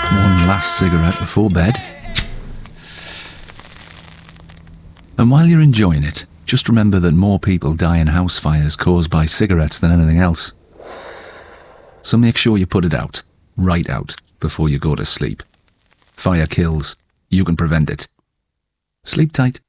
One last cigarette before bed. And while you're enjoying it, just remember that more people die in house fires caused by cigarettes than anything else. So make sure you put it out, right out, before you go to sleep. Fire kills. You can prevent it. Sleep tight.